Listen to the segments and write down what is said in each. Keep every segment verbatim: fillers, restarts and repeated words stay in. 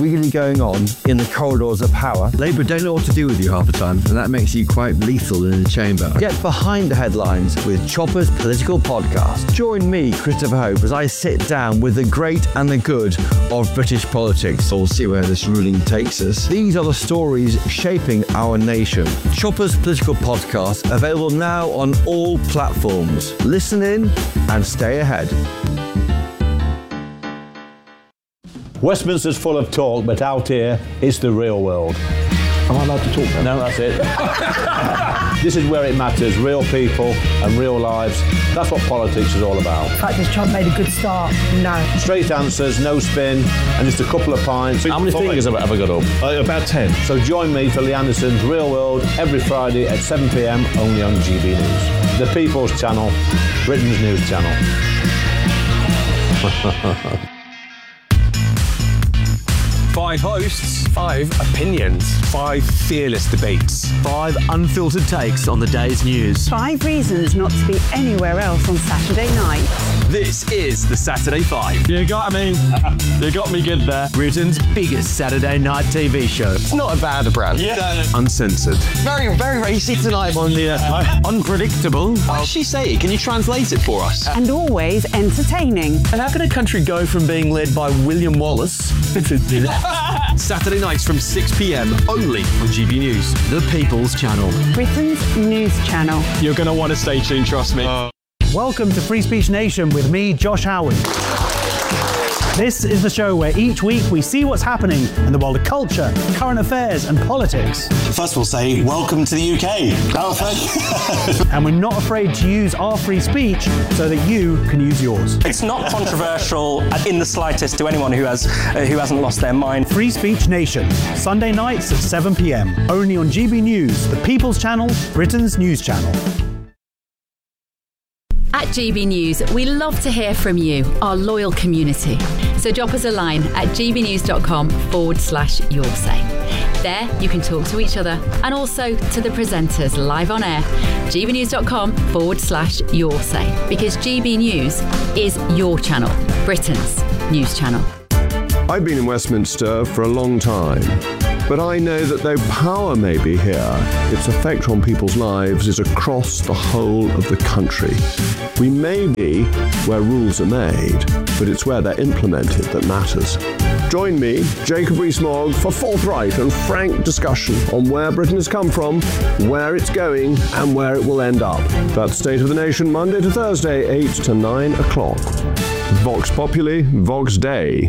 really going on in the corridors of power. Labour don't know what to do with you half the time, and that makes you quite lethal in the chamber. Get behind the headlines with Chopper's Political Podcast. Join me, Christopher Hope, as I sit down with the great and the good of British politics. We'll see where this ruling takes us. These are the stories shaping our nation. Chopper's Political Podcast, available now on all platforms. Listen in and stay ahead. Westminster's full of talk, but out here, it's the real world. Am I allowed to talk now? No, that's it. This is where it matters, real people and real lives. That's what politics is all about. In fact, has Trump made a good start? No. Straight answers, no spin, and just a couple of pints. How many fingers have I ever got up? Uh, about ten. So join me for Lee Anderson's Real World every Friday at seven p m only on G B News. The People's Channel, Britain's news channel. Five hosts, five opinions, five fearless debates, five unfiltered takes on the day's news. Five reasons not to be anywhere else on Saturday night. This is the Saturday Five. You got me. You got me good there. Britain's biggest Saturday night T V show. It's not a bad brand. Yeah. Uncensored. Very, very racy tonight on the uh, unpredictable. What did she say? Can you translate it for us? And always entertaining. And how can a country go from being led by William Wallace to Saturday nights from six p m only on G B News. The People's Channel. Britain's news channel. You're going to want to stay tuned, trust me. Uh. Welcome to Free Speech Nation with me, Josh Howard. This is the show where each week we see what's happening in the world of culture, current affairs and politics. First we'll say, welcome to the U K. And we're not afraid to use our free speech so that you can use yours. It's not controversial in the slightest to anyone who has uh, who hasn't lost their mind. Free Speech Nation, Sunday nights at seven p m only on G B News, the People's Channel, Britain's news channel. At G B News, we love to hear from you, our loyal community. So drop us a line at gbnews.com forward slash your say. There, you can talk to each other and also to the presenters live on air. gbnews.com forward slash your say. Because G B News is your channel, Britain's news channel. I've been in Westminster for a long time, but I know that though power may be here, its effect on people's lives is across the whole of the country. We may be where rules are made, but it's where they're implemented that matters. Join me, Jacob Rees-Mogg, for forthright and frank discussion on where Britain has come from, where it's going, and where it will end up. That's State of the Nation, Monday to Thursday, eight to nine o'clock. Vox Populi, Vox Dei.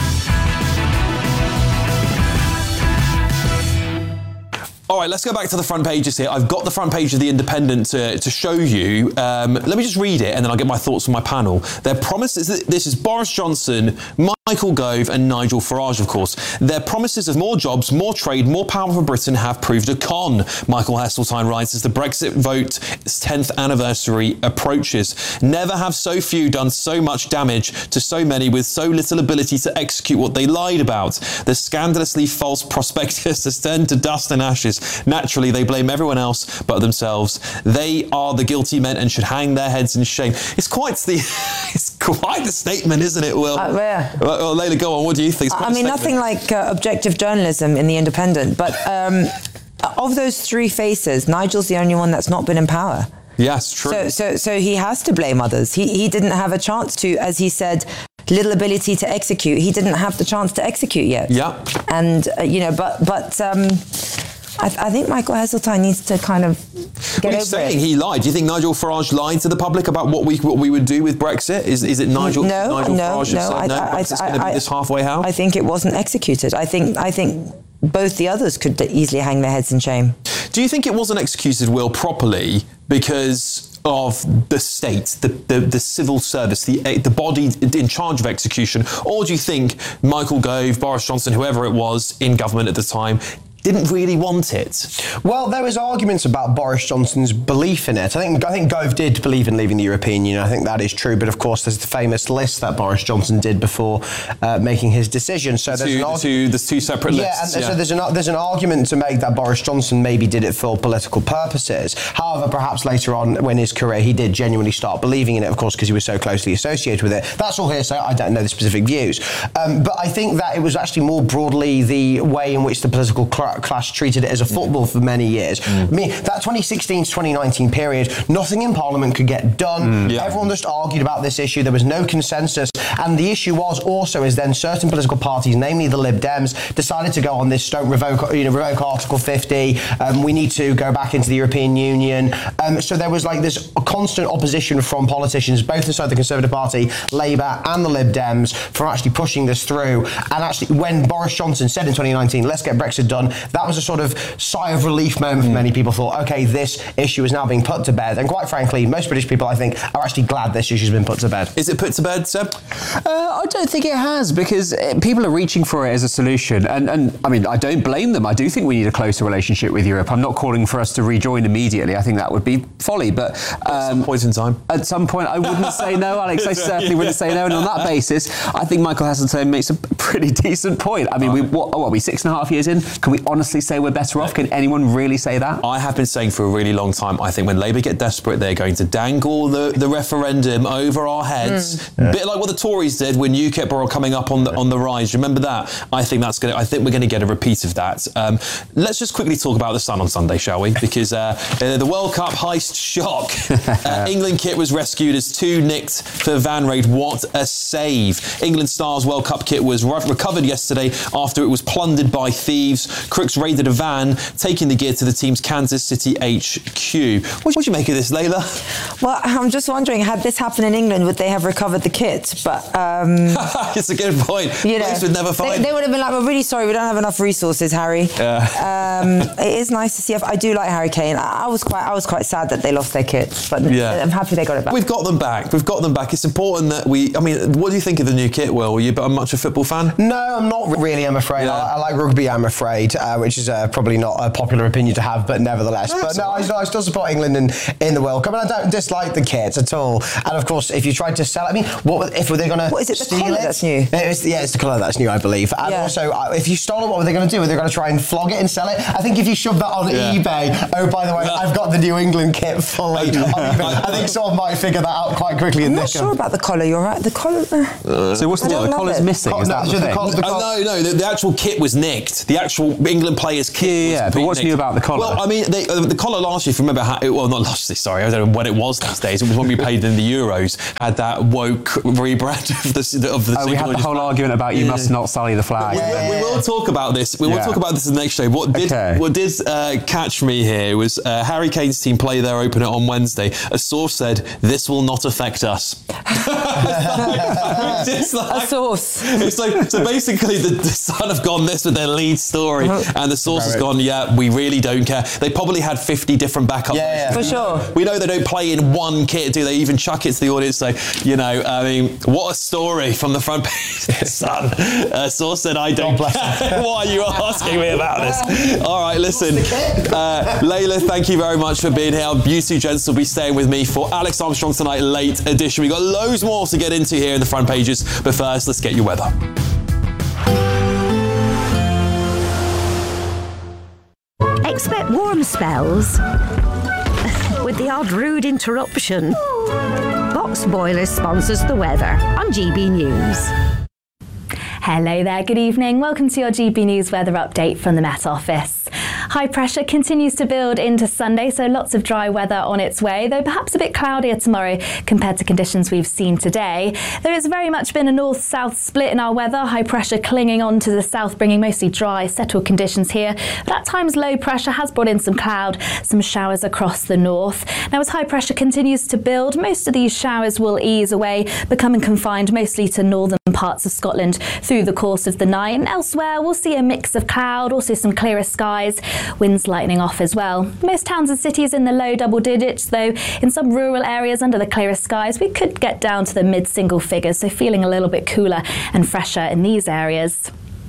All right, let's go back to the front pages here. I've got the front page of The Independent to, to show you. Um, let me just read it and then I'll get my thoughts from my panel. Their promises, this is Boris Johnson, Michael Gove and Nigel Farage, of course. Their promises of more jobs, more trade, more power for Britain have proved a con, Michael Heseltine writes as the Brexit vote's tenth anniversary approaches. Never have so few done so much damage to so many with so little ability to execute what they lied about. The scandalously false prospectus has turned to dust and ashes. Naturally, they blame everyone else but themselves. They are the guilty men and should hang their heads in shame. It's quite the, it's quite the statement, isn't it, Will? Uh, yeah. Well, well, Layla, go on. What do you think? I mean, nothing like uh, objective journalism in The Independent, but um, of those three faces, Nigel's the only one that's not been in power. Yes, true. So, so, so he has to blame others. He, he didn't have a chance to, as he said, little ability to execute. He didn't have the chance to execute yet. Yeah. And, uh, you know, but, but, um, I, th- I think Michael Heseltine needs to kind of get well, over he's saying it. he lied. Do you think Nigel Farage lied to the public about what we what we would do with Brexit? Is is it Nigel? No, Nigel no, Farage no. said, I, no, I, Brexit's I, going to I, be this halfway house? I think it wasn't executed. I think I think both the others could easily hang their heads in shame. Do you think it wasn't executed, Will, properly because of the state, the, the, the civil service, the the body in charge of execution? Or do you think Michael Gove, Boris Johnson, whoever it was in government at the time, didn't really want it. Well, there was arguments about Boris Johnson's belief in it. I think I think Gove did believe in leaving the European Union. I think that is true. But of course, there's the famous list that Boris Johnson did before uh, making his decision. So the there's, two, an the argu- two, there's two separate yeah, lists. And yeah, so there's an there's an argument to make that Boris Johnson maybe did it for political purposes. However, perhaps later on, when his career, he did genuinely start believing in it. Of course, because he was so closely associated with it. That's all hearsay. I don't know the specific views. Um, but I think that it was actually more broadly the way in which the political cl- class treated it as a football for many years. Mm. I mean, that twenty sixteen to twenty nineteen period, nothing in Parliament could get done. Mm, yeah. Everyone just argued about this issue. There was no consensus. And the issue was also is then certain political parties, namely the Lib Dems, decided to go on this don't revoke, you know, revoke Article fifty. Um, we need to go back into the European Union. Um, so there was like this constant opposition from politicians, both inside the Conservative Party, Labour and the Lib Dems, for actually pushing this through. And actually, when Boris Johnson said in twenty nineteen, let's get Brexit done, that was a sort of sigh of relief moment for many people. Thought, okay, this issue is now being put to bed. And quite frankly, most British people, I think, are actually glad this issue's been put to bed. Is it put to bed, Seb? Uh, I don't think it has, because people are reaching for it as a solution. And, and I mean, I don't blame them. I do think we need a closer relationship with Europe. I'm not calling for us to rejoin immediately. I think that would be folly. But um, at some point in time. At some point, I wouldn't say no, Alex. I certainly wouldn't say no. And on that basis, I think Michael Heseltine makes a pretty decent point. I mean, we, what, what are we, six and a half years in? Can we honestly say we're better off? Can anyone really say that? I have been saying for a really long time, I think when Labour get desperate, they're going to dangle the, the referendum over our heads. Mm. Yeah. A bit like what the Tories did when UKIP were coming up on the on the rise. Remember that? I think that's going. I think we're going to get a repeat of that. Um, let's just quickly talk about the Sun on Sunday, shall we? Because uh, uh, the World Cup heist shock. uh, England kit was rescued as two nicked for Van Raid. What a save! England Stars World Cup kit was re- recovered yesterday after it was plundered by thieves. Crooks raided a van, taking the gear to the team's Kansas City H Q. What do you make of this, Layla? Well, I'm just wondering, had this happened in England, would they have recovered the kit? But um, it's a good point. You know, police would never find. They, they would have been like, "We're really sorry, we don't have enough resources, Harry." Yeah. Um, it is nice to see. I do like Harry Kane. I, I was quite, I was quite sad that they lost their kit, but yeah. I'm happy they got it back. We've got them back. We've got them back. It's important that we. I mean, what do you think of the new kit, Will? Are you much a football fan? No, I'm not really. I'm afraid. Yeah. I, I like rugby. I'm afraid, uh, which is uh, probably not a popular opinion to have, but nevertheless. No, but no, I, I still support England in, in the World Cup, and I don't dislike the kit at all. And of course, if you tried to sell it, I mean, what if were they going to? What is it? The steal colour it? That's new. It was, yeah, it's the colour that's new, I believe. And yeah. also, uh, if you stole it, what were they going to do? Were they going to try and flog it and sell it? I think if you shove that on yeah. eBay, oh, by the way, I've got the new England kit fully on eBay. I think someone might figure that out quite quickly. I'm and not sure about the collar. You're right. The collar. Uh, so what's the deal? The collar's missing. Co- is no, that so the the collar, the collar, oh, no, no. The, the actual kit was nicked. The actual England players' kit. Yeah, yeah. Was but what's nicked. new about the collar? Well, I mean, they, uh, the collar last year. If you remember, how, well, not last year. Sorry, I don't know when it was these days. It was when we played in the Euros. Had that woke rebrand of the of the. Oh, we had the whole flag. argument about you yeah. must not sully the flag. We, yeah. we, we will talk about this. We will yeah. talk about this in the next show. What did okay. what did uh, catch me here was uh, Harry Kane's team play their opener on Wednesday. A source said this will not affect us. it's like, a source. It's like so basically the, the Sun have gone this with their lead story, and the source has gone, yeah, we really don't care. They probably had fifty different backup. Yeah, yeah. For sure. We know they don't play in one kit, do they? Even chuck it to the audience. Say, you know, I mean, what a story from the front page of the Sun. Uh, source said, I don't care. Why are you asking me about this? All right, listen. Uh, Layla, thank you very much for being here. Our beauty gents will be staying with me for Alex Armstrong Tonight late edition. We've got loads more to get into here in the front pages, but first, let's get your weather. Expect warm spells with the odd rude interruption. Box Boilers sponsors the weather on G B News. Hello there, good evening. Welcome to your G B News weather update from the Met Office. High pressure continues to build into Sunday, so lots of dry weather on its way, though perhaps a bit cloudier tomorrow compared to conditions we've seen today. There has very much been a north-south split in our weather, high pressure clinging on to the south, bringing mostly dry, settled conditions here. But at times low pressure has brought in some cloud, some showers across the north. Now as high pressure continues to build, most of these showers will ease away, becoming confined mostly to northern parts of Scotland through the course of the night. And elsewhere we'll see a mix of cloud, also some clearer skies, winds lightening off as well. Most towns and cities in the low double digits, though in some rural areas under the clearer skies we could get down to the mid single figures, so feeling a little bit cooler and fresher in these areas.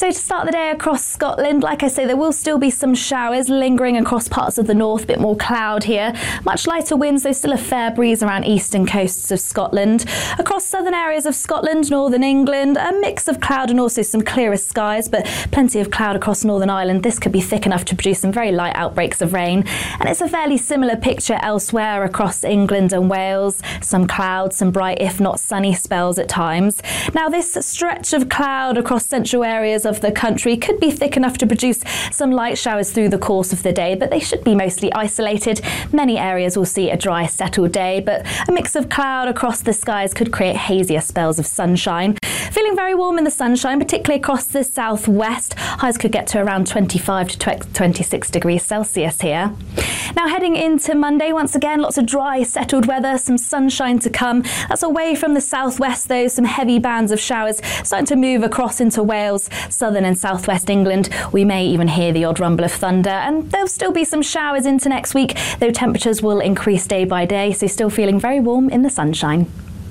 So to start the day across Scotland, like I say, there will still be some showers lingering across parts of the north, a bit more cloud here. Much lighter winds, though still a fair breeze around eastern coasts of Scotland. Across southern areas of Scotland, northern England, a mix of cloud and also some clearer skies, but plenty of cloud across Northern Ireland. This could be thick enough to produce some very light outbreaks of rain. And it's a fairly similar picture elsewhere across England and Wales. Some clouds, some bright, if not sunny spells at times. Now, this stretch of cloud across central areas of the country could be thick enough to produce some light showers through the course of the day, but they should be mostly isolated. Many areas will see a dry, settled day, but a mix of cloud across the skies could create hazier spells of sunshine. Feeling very warm in the sunshine, particularly across the southwest. Highs could get to around twenty-five to twenty-six degrees Celsius here. Now, heading into Monday, once again, lots of dry, settled weather, some sunshine to come. That's away from the southwest, though. Some heavy bands of showers starting to move across into Wales, southern and southwest England. We may even hear the odd rumble of thunder, and there'll still be some showers into next week, though temperatures will increase day by day, so still feeling very warm in the sunshine.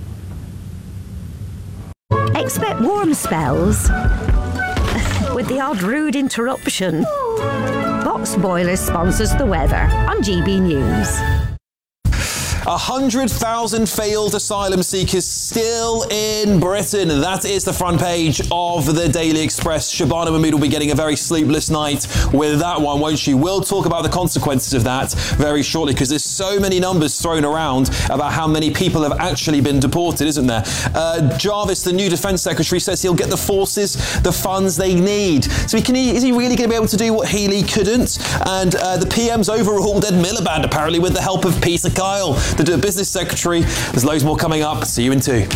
Expect warm spells with the odd rude interruption. Box Boilers sponsors the weather on G B News. one hundred thousand failed asylum seekers still in Britain. That is the front page of the Daily Express. Shabana Mahmood will be getting a very sleepless night with that one, won't she? We'll talk about the consequences of that very shortly, because there's so many numbers thrown around about how many people have actually been deported, isn't there? Uh, Jarvis, the new Defence Secretary, says he'll get the forces the funds they need. So he can he, is he really going to be able to do what Healey couldn't? And uh, the P M's overhauled Ed Miliband, apparently with the help of Peter Kyle, the Business Secretary. There's loads more coming up. See you in two.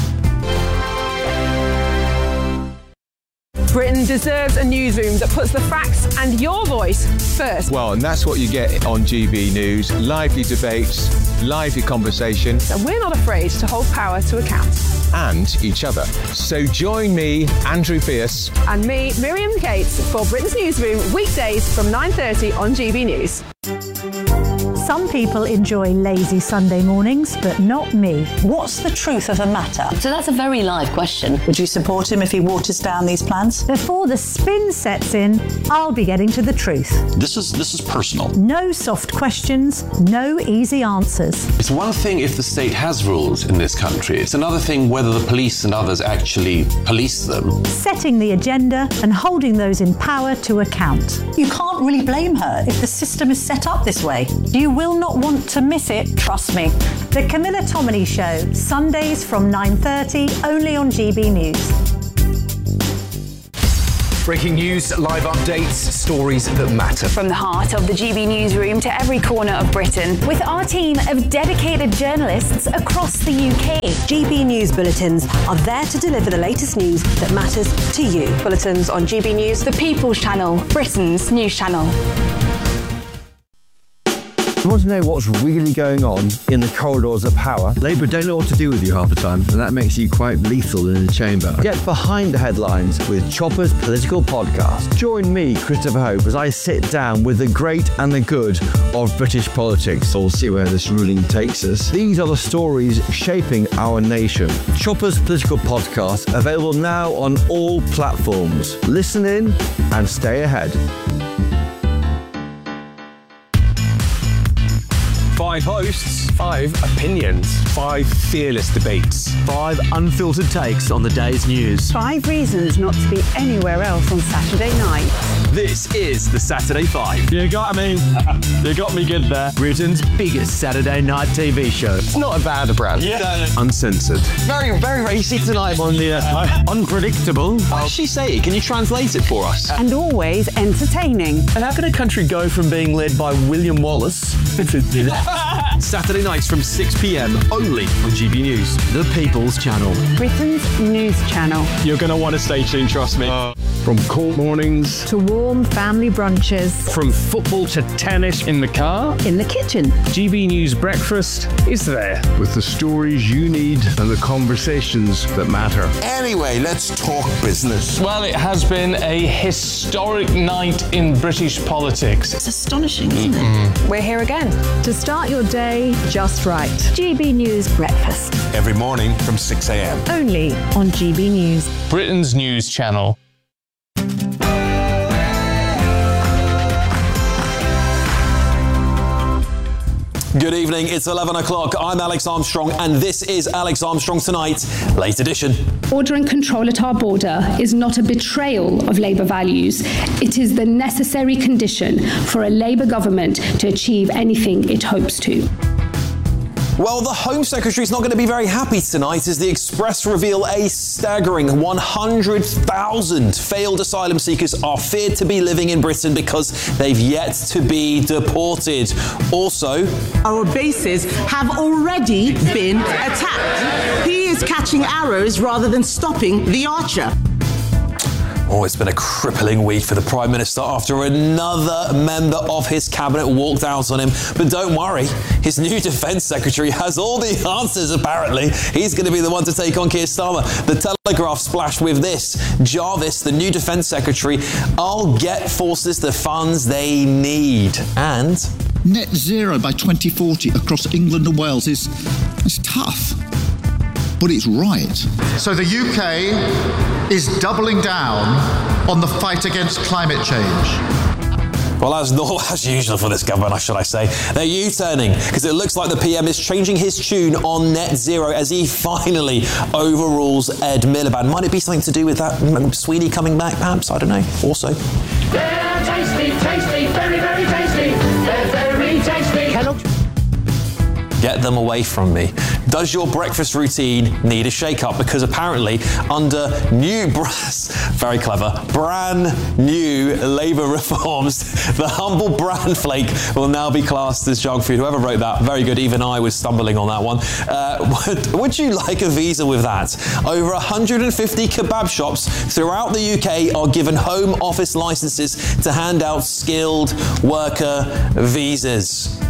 Britain deserves a newsroom that puts the facts and your voice first. Well, and that's what you get on G B News. Lively debates, lively conversation. And we're not afraid to hold power to account. And each other. So join me, Andrew Pierce. And me, Miriam Cates, for Britain's Newsroom, weekdays from nine thirty on G B News. Some people enjoy lazy Sunday mornings, but not me. What's the truth of the matter? So that's a very live question. Would you support him if he waters down these plans? Before the spin sets in, I'll be getting to the truth. This is this is personal. No soft questions, no easy answers. It's one thing if the state has rules in this country. It's another thing whether the police and others actually police them. Setting the agenda and holding those in power to account. You can't really blame her if the system is set up this way. You will not want to miss it, trust me. The Camilla Tominey Show, Sundays from nine thirty, only on G B News. Breaking news, live updates, stories that matter. From the heart of the G B Newsroom to every corner of Britain, with our team of dedicated journalists across the U K. G B News bulletins are there to deliver the latest news that matters to you. Bulletins on G B News, the People's Channel, Britain's news channel. You want to know what's really going on in the corridors of power? Labour don't know what to do with you half the time, and that makes you quite lethal in the chamber. Get behind the headlines with Chopper's political podcast. Join me, Christopher Hope, as I sit down with the great and the good of British politics. We'll see where this ruling takes us. These are the stories shaping our nation. Chopper's political podcast, available now on all platforms. Listen in and stay ahead. Five hosts, five opinions, five fearless debates, five unfiltered takes on the day's news. Five reasons not to be anywhere else on Saturday night. This is the Saturday Five. You got me. You got me good there. Britain's biggest Saturday night T V show. It's not a bad brand. Yeah. Uncensored. Very, very racy tonight on the uh, unpredictable. What did she say? Can you translate it for us? And always entertaining. And how can a country go from being led by William Wallace Saturday nights from six p.m. only on G B News, the People's Channel. Britain's news channel. You're going to want to stay tuned, trust me. Uh, From cold mornings to warm family brunches. From football to tennis in the car. In the kitchen. G B News breakfast is there. With the stories you need and the conversations that matter. Anyway, let's talk business. Well, it has been a historic night in British politics. It's astonishing, isn't mm-hmm. it? We're here again. To start your day just right. G B News breakfast. Every morning from six a.m. Only on G B News. Britain's news channel. Good evening, it's eleven o'clock. I'm Alex Armstrong, and this is Alex Armstrong Tonight, late edition. Order and control at our border is not a betrayal of Labour values. It is the necessary condition for a Labour government to achieve anything it hopes to. Well, the Home Secretary's not going to be very happy tonight as the Express reveal a staggering one hundred thousand failed asylum seekers are feared to be living in Britain because they've yet to be deported. Also, our bases have already been attacked. He is catching arrows rather than stopping the archer. Oh, it's been a crippling week for the Prime Minister after another member of his cabinet walked out on him. But don't worry, his new Defence Secretary has all the answers, apparently. He's going to be the one to take on Keir Starmer. The Telegraph splashed with this. Jarvis, the new Defence Secretary, I'll get forces the funds they need. And net zero by twenty forty across England and Wales is, is tough. But it's right. So the U K is doubling down on the fight against climate change. Well, as, as usual for this government, should I say, they're U-turning because it looks like the P M is changing his tune on net zero as he finally overrules Ed Miliband. Might it be something to do with that Sweeney coming back, perhaps? I don't know. Also, they're tasty, tasty, very, very tasty. They're very tasty. Kellogg's. Get them away from me. Does your breakfast routine need a shake-up? Because apparently, under new, very clever, brand new Labour reforms, the humble bran flake will now be classed as junk food. Whoever wrote that, very good. Even I was stumbling on that one. Uh, would, would you like a visa with that? Over one hundred fifty kebab shops throughout the U K are given Home Office licences to hand out skilled worker visas.